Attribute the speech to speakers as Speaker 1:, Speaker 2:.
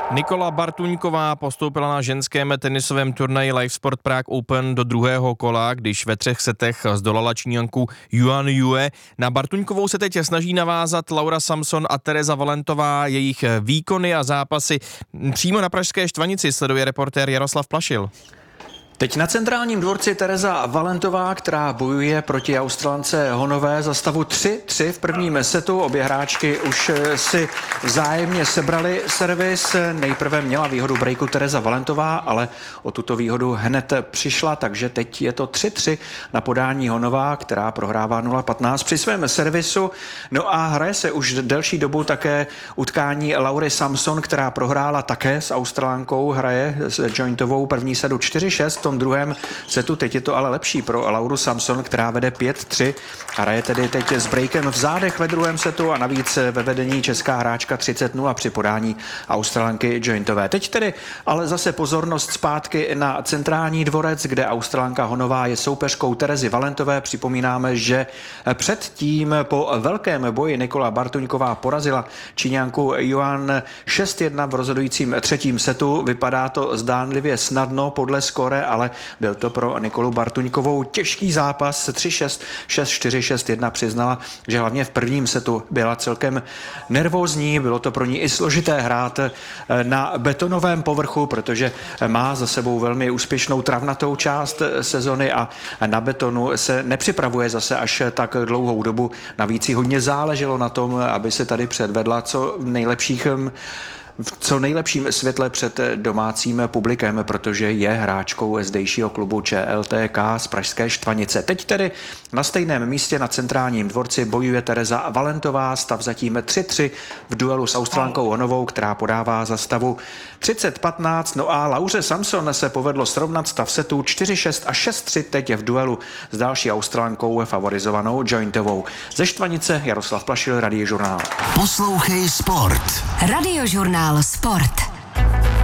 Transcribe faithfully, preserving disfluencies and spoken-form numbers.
Speaker 1: Nikola Bartuňková postoupila na ženském tenisovém turnaji Live Sport Prague Open do druhého kola, když ve třech setech zdolala Číňanku Yuan Yue. Na Bartuňkovou se teď snaží navázat Laura Samson a Tereza Valentová. Jejich výkony a zápasy přímo na pražské Štvanici sleduje reportér Jaroslav Plašil.
Speaker 2: Teď na centrálním dvorci Tereza Valentová, která bojuje proti Australance Honové za stavu tři tři v prvním setu. Obě hráčky už si vzájemně sebrali servis. Nejprve měla výhodu breaku Tereza Valentová, ale o tuto výhodu hned přišla, takže teď je to tři tři na podání Honová, která prohrává nula patnáct při svém servisu. No a hraje se už delší dobu také utkání Laury Samson, která prohrála také s Australankou, hraje s Jointovou první setu čtyři šest. V tom druhém setu teď je to ale lepší pro Lauru Samson, která vede pět tři a hraje tedy teď s breakem v zádech ve druhém setu a navíc ve vedení česká hráčka třicet nula při podání Australanky Jointové. Teď tedy ale zase pozornost zpátky na centrální dvorec, kde Australanka Honová je soupeřkou Terezy Valentové. Připomínáme, že předtím po velkém boji Nikola Bartuňková porazila Číňanku Yuan šest jedna v rozhodujícím třetím setu. Vypadá to zdánlivě snadno podle skóre, ale byl to pro Nikolu Bartuňkovou těžký zápas. tři šest, šest čtyři, šest jedna přiznala, že hlavně v prvním setu byla celkem nervózní. Bylo to pro ní i složité hrát na betonovém povrchu, protože má za sebou velmi úspěšnou travnatou část sezony a na betonu se nepřipravuje zase až tak dlouhou dobu. Navíc jí hodně záleželo na tom, aby se tady předvedla co nejlepších v co nejlepším světle před domácím publikem, protože je hráčkou zdejšího klubu Č L T K z pražské Štvanice. Teď tedy na stejném místě na centrálním dvorci bojuje Tereza Valentová, stav zatím tři tři v duelu s Australankou Honovou, která podává za stavu třicet patnáct. No a Lauře Samson se povedlo srovnat stav setů čtyři šest a šest tři teď v duelu s další Australankou favorizovanou Jointovou. Ze Štvanice Jaroslav Plašil, Radiožurnál.
Speaker 3: Poslouchej sport.
Speaker 4: Radiožurnál Sport.